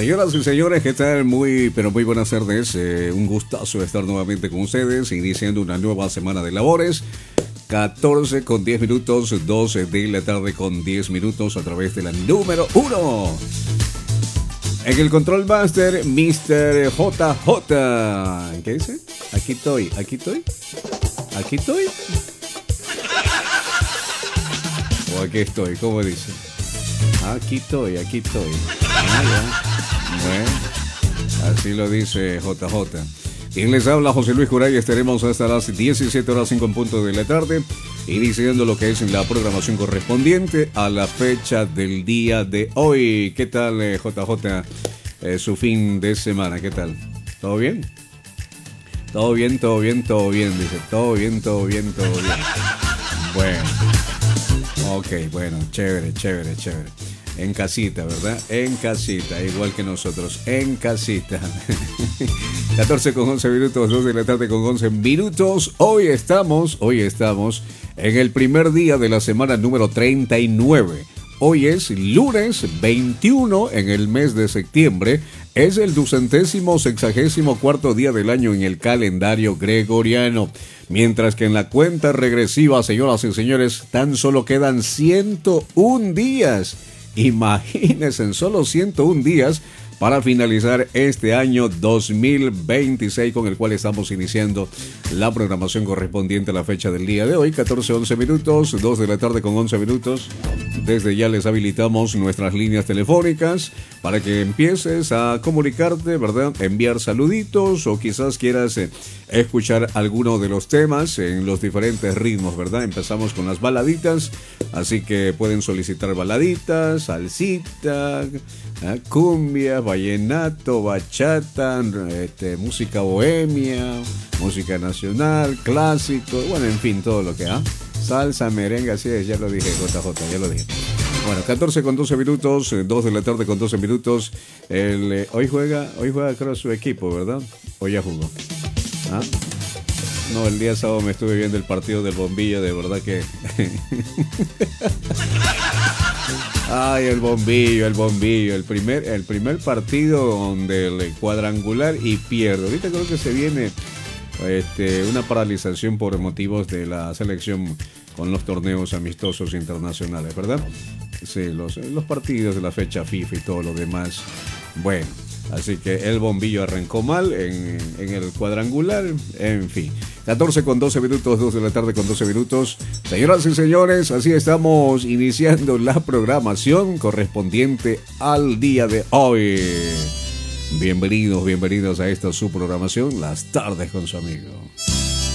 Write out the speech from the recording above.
Señoras y señores, ¿qué tal? Pero muy buenas tardes. Un gustazo estar nuevamente con ustedes, iniciando una nueva semana de labores. 14 con 10 minutos, 12 de la tarde con 10 minutos a través de la número 1. En el Control Master, Mr. JJ. ¿Qué dice? Aquí estoy. O aquí estoy, ¿cómo dice? Aquí estoy. Bueno, así lo dice JJ. Quien les habla, José Luis Curay. Estaremos hasta las 17 horas 5 en punto de la tarde, iniciando lo que es la programación correspondiente a la fecha del día de hoy. ¿Qué tal, JJ? Su fin de semana, ¿qué tal? ¿Todo bien? Todo bien, dice. Todo bien. Bueno. Ok, bueno, chévere. En casita, ¿verdad? En casita, igual que nosotros, en casita. 14 con 11 minutos, 2 de la tarde con 11 minutos. Hoy estamos en el primer día de la semana número 39. Hoy es lunes 21 en el mes de septiembre. Es el 264º día del año en el calendario gregoriano. Mientras que en la cuenta regresiva, señoras y señores, tan solo quedan 101 días. Imagínense, en solo 101 días para finalizar este año 2026, con el cual estamos iniciando la programación correspondiente a la fecha del día de hoy. 14-11 minutos, 2 de la tarde con 11 minutos. Desde ya les habilitamos nuestras líneas telefónicas para que empieces a comunicarte, ¿verdad? Enviar saluditos, o quizás quieras escuchar alguno de los temas en los diferentes ritmos, ¿verdad? Empezamos con las baladitas, así que pueden solicitar baladitas, salsita, cumbia, vallenato, bachata, música bohemia, música nacional, clásico, bueno, en fin, todo lo que salsa, merengue, así es, ya lo dije, JJ, ya lo dije. Bueno, 14 con 12 minutos, 2 de la tarde con 12 minutos. Hoy juega creo su equipo, ¿verdad? Hoy ya jugó. No, el día sábado me estuve viendo el partido del Bombillo, de verdad que... Ay, el Bombillo, el primer partido del cuadrangular y pierde. Ahorita creo que se viene una paralización por motivos de la selección con los torneos amistosos internacionales, ¿verdad? Sí, los partidos de la fecha FIFA y todo lo demás. Bueno, así que el Bombillo arrancó mal en el cuadrangular, en fin. 14 con 12 minutos, 2 de la tarde con 12 minutos. Señoras y señores, así estamos iniciando la programación correspondiente al día de hoy. Bienvenidos a esta su programación, Las Tardes con su amigo.